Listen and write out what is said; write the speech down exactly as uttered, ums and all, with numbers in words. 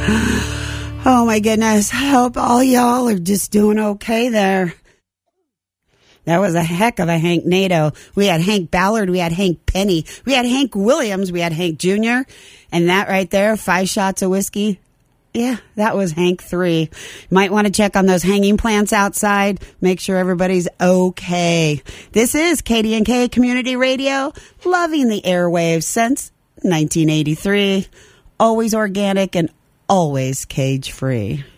Oh, my goodness. I hope all y'all are just doing okay there. That was a heck of a Hank Nato. We had Hank Ballard. We had Hank Penny. We had Hank Williams. We had Hank Junior And that right there, five shots of whiskey. Yeah, that was Hank three. Might want to check on those hanging plants outside. Make sure everybody's okay. This is K D N K Community Radio, loving the airwaves since nineteen eighty-three. Always organic and always cage-free.